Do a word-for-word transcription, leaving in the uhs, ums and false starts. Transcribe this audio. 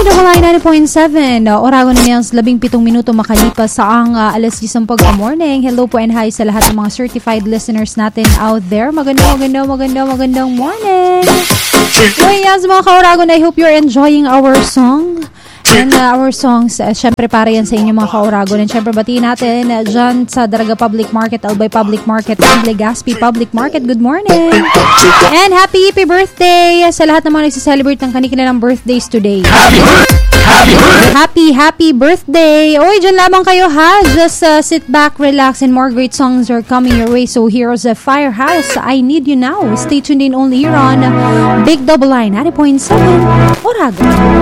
Double I ninety point seven. Uh, Oragon na niyang labing pitong minuto makalipas sa ang uh, alas diyes ng pagka-morning. Hello po and hi sa lahat ng mga certified listeners natin out there. Magandang, magandang, magandang, magandang morning. Uy, yes, mga ka-Oragon, I hope you're enjoying our song. And uh, our songs, uh, syempre para yan sa inyo mga ka-Oragon. And syempre batiin natin uh, dyan sa Daraga Public Market, Albay Public Market, and Legazpi Public Market. Good morning! And happy, happy birthday sa lahat ng mga nagsiselebrate ng kanilang birthdays today. Happy Happy happy, happy birthday! Oy, dyan lamang kayo ha. Just uh, sit back, relax, and more great songs are coming your way. So here's a Firehouse, I Need You Now. Stay tuned in only here on Big Double I ninety point seven Oragon.